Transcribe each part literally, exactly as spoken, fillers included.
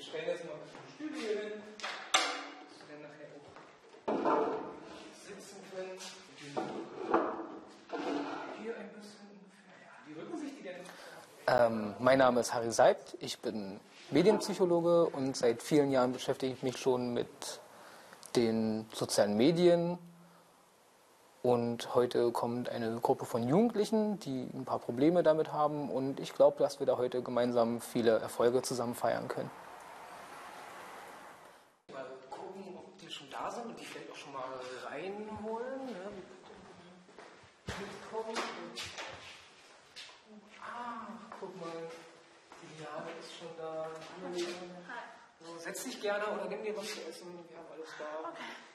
stellen jetzt mal ein bisschen Stühle hier hin, dass wir dann nachher auch sitzen können. Hier ein bisschen ungefähr. Ja, wie rücken sich die denn? Ähm, mein Name ist Harry Seibt, ich bin Medienpsychologe und seit vielen Jahren beschäftige ich mich schon mit den sozialen Medien. Und heute kommt eine Gruppe von Jugendlichen, die ein paar Probleme damit haben, und ich glaube, dass wir da heute gemeinsam viele Erfolge zusammen feiern können. Mal gucken, ob die schon da sind und die vielleicht auch schon mal reinholen. Ne? Mitkommen. Ah, guck mal, die Liane ist schon da. So, setz dich gerne oder nimm dir was zu essen. Wir haben alles da.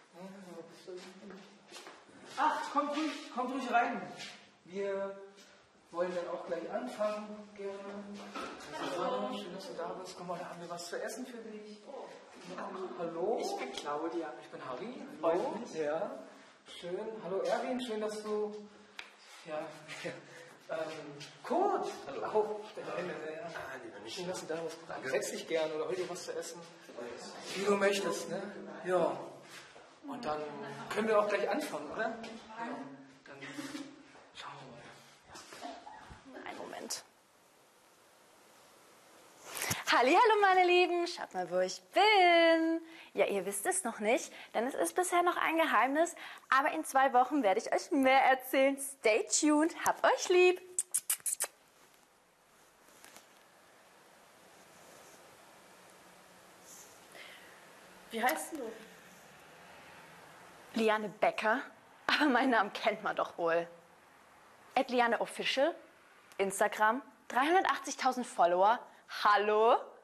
Ach, kommt ruhig, kommt ruhig rein. Wir wollen dann auch gleich anfangen, gerne. Also, schön, dass du da bist. Guck mal, da haben wir was zu essen für dich. Hallo. Ich bin Claudia. Ich bin Harry. Hallo. Ja, schön. Hallo Erwin, schön, dass du... Ja, ähm, Kurt. Hallo. Ja. Schön, dass du da bist. Setz dich gerne oder hol dir was zu essen. Wie du möchtest, ne? Ja. Und dann können wir auch gleich anfangen, oder? Ja. Dann schauen wir mal. Einen Moment. Hallihallo meine Lieben, schaut mal, wo ich bin. Ja, ihr wisst es noch nicht, denn es ist bisher noch ein Geheimnis, aber in zwei Wochen werde ich euch mehr erzählen. Stay tuned, habt euch lieb. Wie heißt du? Liane Becker, aber meinen Namen kennt man doch wohl. at Liane Official, Instagram, dreihundertachtzigtausend Follower. Hallo?